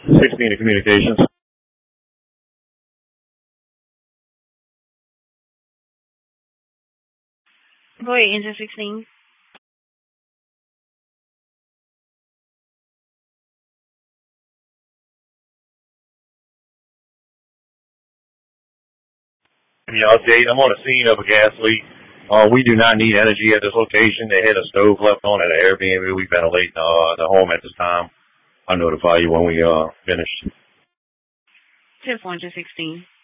16 to communications. Go ahead, engine 16. Update. I'm on a scene of a gas leak. We do not need energy at this location. They had a stove left on at an Airbnb. We ventilate the home at this time. I'll notify you when we finish. 10 for engine 16.